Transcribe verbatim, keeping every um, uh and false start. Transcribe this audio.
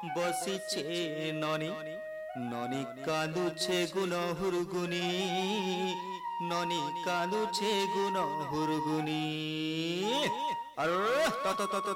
বসিছে ননি ননি কাঁদুছে গুণ হুরগুনি ননি কাঁদুছে গুণ হুরগুনি। আর তত তত